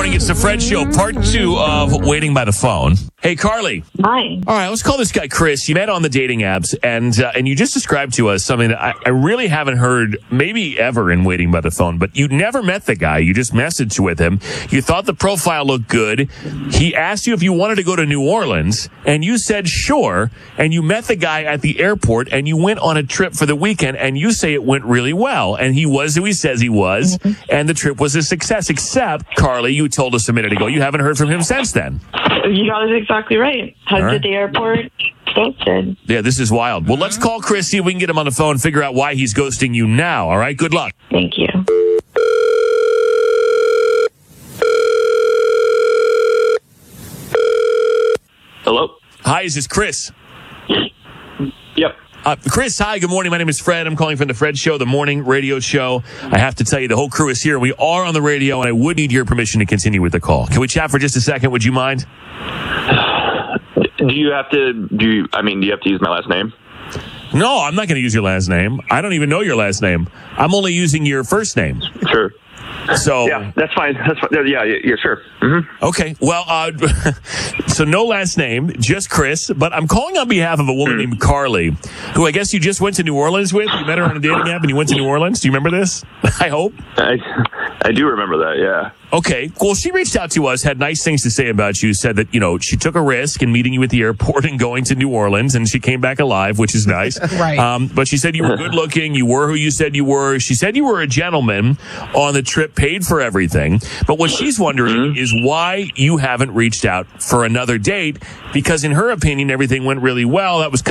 morning. It's the Fred Show, part 2 of Waiting by the Phone. Hey, Carly. Hi. All right, let's call this guy Chris. You met on the dating apps, and you just described to us something that I really haven't heard maybe ever in Waiting by the Phone, but you never met the guy. You just messaged with him. You thought the profile looked good. He asked you if you wanted to go to New Orleans, and you said sure, and you met the guy at the airport, and you went on a trip for the weekend, and you say it went really well, and he was who he says he was, and the trip was a success, except, Carly, you told us a minute ago you haven't heard from him since then. You got it exactly right. Hugged at the airport, ghosted. Yeah, this is wild. Well, let's call Chris, see if we can get him on the phone, figure out why he's ghosting you now, all right? Good luck. Thank you. Hello? Hi, is this Chris? Yep. Chris, hi, good morning. My name is Fred. I'm calling from the Fred Show, the morning radio show. I have to tell you, the whole crew is here. We are on the radio, and I would need your permission to continue with the call. Can we chat for just a second? Would you mind? Do you have to use my last name? No, I'm not going to use your last name. I don't even know your last name. I'm only using your first name. Sure. So yeah, that's fine. That's fine. Yeah, sure. Mm-hmm. Okay. Well, so no last name, just Chris. But I'm calling on behalf of a woman named Carly, who I guess you just went to New Orleans with. You met her on a dating app, and you went to New Orleans. Do you remember this? I hope. I do remember that. Yeah. Okay. Well, she reached out to us, had nice things to say about you. Said that she took a risk in meeting you at the airport and going to New Orleans, and she came back alive, which is nice. Right. But she said you were good looking. You were who you said you were. She said you were a gentleman on the trip, paid for everything. But what she's wondering is why you haven't reached out for another date, because in her opinion, everything went really well. That was